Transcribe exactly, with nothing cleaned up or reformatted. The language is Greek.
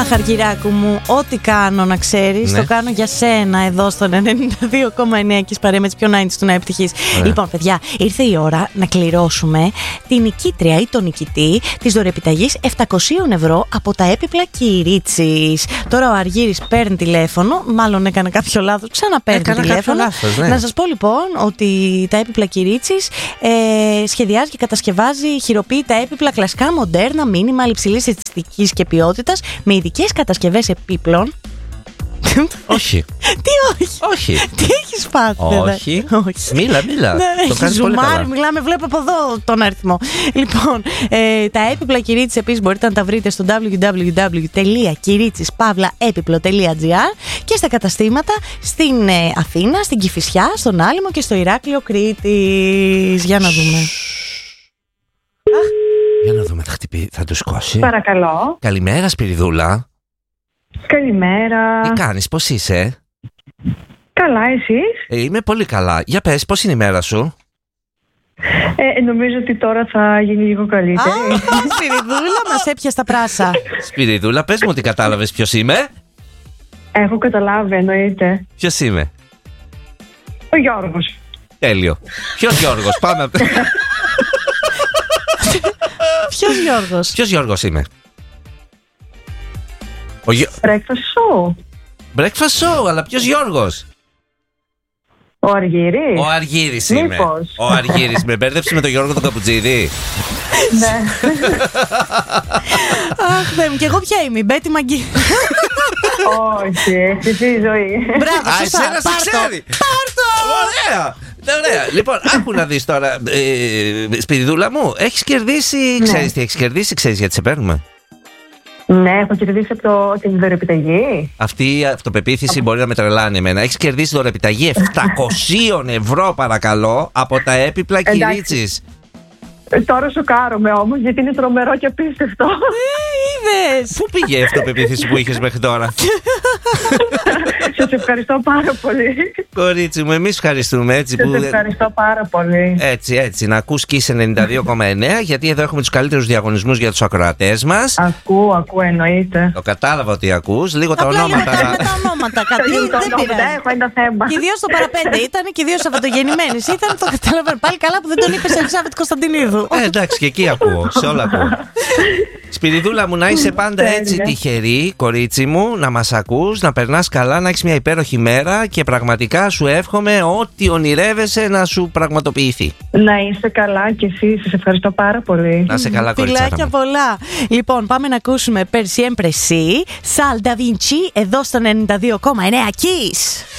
Αχ, Αργυράκου μου, ό,τι κάνω να ξέρεις, ναι. Το κάνω για σένα εδώ στον ενενήντα δύο κόμμα εννέα και παρέα με τις πιο ενενήντα του να επιτυχείς. Ναι. Λοιπόν, παιδιά, ήρθε η ώρα να κληρώσουμε την νικήτρια ή τον νικητή της δωρεπιταγής επτακόσια ευρώ από τα έπιπλα Κυρίτσης. Τώρα ο Αργύρης παίρνει τηλέφωνο, μάλλον έκανε κάποιο λάθος, ξαναπαίρνει Έκανα τηλέφωνο. Λάθος, ναι. Να σας πω λοιπόν ότι τα έπιπλα Κυρίτσης ε, σχεδιάζει και κατασκευάζει χειροποίητα έπιπλα κλασικά, μοντέρνα, μίνιμα, υψηλής αισθητικής και ποιότητας, με ειδικές κατασκευές επίπλων. Όχι. Τι όχι. Όχι. Τι έχεις πάθει? Όχι. Όχι. Μίλα, μίλα. Ναι, το κάνεις πολύ καλά. Μιλάμε, βλέπω από εδώ τον αριθμό. Λοιπόν, ε, τα έπιπλα Κυρίτσης επίσης μπορείτε να τα βρείτε στο double-u double-u double-u τελεία κυρίτσης παύλα έπιπλο τελεία τζι άρ και στα καταστήματα στην ε, Αθήνα, στην Κηφισιά, στον Άλυμο και στο Ηράκλειο Κρήτης. Για να δούμε. Για να δούμε, θα χτυπήσει, θα του σκώσει. Παρακαλώ. Καλημέρα, Σπυριδούλα. Καλημέρα. Τι κάνεις, πώς είσαι? Καλά, εσείς? Ε, είμαι πολύ καλά. Για πες, πώς είναι η μέρα σου? Ε, νομίζω ότι τώρα θα γίνει λίγο καλύτερη. Α, Σπυριδούλα, μας έπιασε τα πράσα. Σπυριδούλα, πες μου ότι κατάλαβες ποιος είμαι. Έχω καταλάβει, εννοείται. Ποιος είμαι? Ο Γιώργος. Τέλειο. Ποιος Γιώργος? Πάμε. Ποιος Γιώργος? Ποιος Γιώργος είμαι? Ο Γιο... Breakfast show. Breakfast show, αλλά ποιος Γιώργος? Ο Αργύρης. Ο Αργύρης είμαι. Μήπως? Ο Αργύρης. Με μπέρδεψε με τον Γιώργο τον Καπουτζίδη. Ναι. Αχ, Θεέ μου, και εγώ ποια είμαι? Η Μπέτη Μαγκή. Όχι, εσύ η ζωή. Μπράβο, Α, εσένα σε ξέρει. Πάρτο. Ωραία. Ωραία. Λοιπόν, άκου να δεις τώρα, ε, Σπυριδούλα μου, έχεις κερδίσει, Ναι. ξέρεις τι έχεις κερδίσει, ξέρεις γιατί σε παίρνουμε? Ναι, έχω κερδίσει από το, την δωρεπιταγή. Αυτή η αυτοπεποίθηση μπορεί να με τρελάνει εμένα. Έχεις κερδίσει δωρεπιταγή επτακόσια ευρώ, παρακαλώ, από τα έπιπλα Κυρίτσης. Ε, τώρα σοκάρομαι όμως, γιατί είναι τρομερό και απίστευτο. Είδες? Πού πήγε η αυτοπεποίθηση που είχες μέχρι τώρα? Σας ευχαριστώ πάρα πολύ. Κορίτσι μου, εμείς ευχαριστούμε, έτσι Σας που... ευχαριστώ πάρα πολύ. Έτσι, έτσι, να ακούς Kiss ενενήντα δύο κόμμα εννέα, γιατί εδώ έχουμε τους καλύτερους διαγωνισμούς για τους ακροατές μας. Ακούω, ακούω, εννοείται. Το κατάλαβα ότι ακούς, λίγο τα Απλά ονόματα. λίγο με τα ονόματα. Κάτι Λίγο το δεν νόμο, πειράζει. έχω ένα θέμα. Και ιδίως το παραπέντε ήταν και ιδίως Σαββατογεννημένης ήταν. Το καταλαβαίνω. Πάλι καλά που δεν τον είπες Ελισάβετ Κωνσταντινίδου. Ε, εντάξει, και εκεί ακούω, σε όλα ακούω. Σπυριδούλα μου, να είσαι πάντα έτσι τυχερή, κορίτσι μου, να μας ακούς, να περνάς καλά, να έχεις μια υπέροχη μέρα και πραγματικά σου εύχομαι ό,τι ονειρεύεσαι να σου πραγματοποιηθεί. Να είστε καλά κι εσείς, σας ευχαριστώ πάρα πολύ. Να είσαι καλά, κοριτσάρα Φιλάκια μου. πολλά. Λοιπόν, πάμε να ακούσουμε Per Siempre Si, Sal Da Vinci, εδώ στον ενενήντα δύο κόμμα εννέα Kiss.